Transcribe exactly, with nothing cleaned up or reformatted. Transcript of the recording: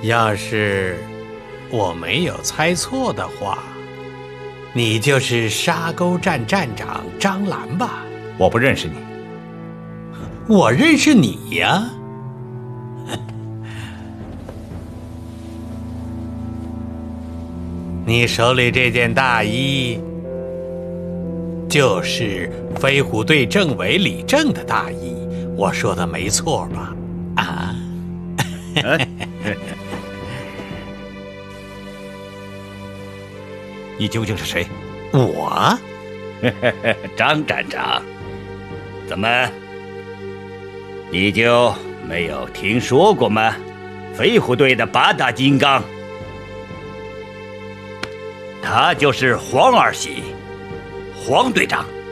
要是我没有猜错的话，你就是沙沟站站长张兰吧？ 我不认识你。 我认识你呀。你手里这件大衣，就是飞虎队政委李正的大衣，我说的没错吧？啊？ 你究竟是谁？ 我？ 张站长，怎么，你就没有听说过吗？飞虎队的八大金刚，他就是黄二喜，黄队长。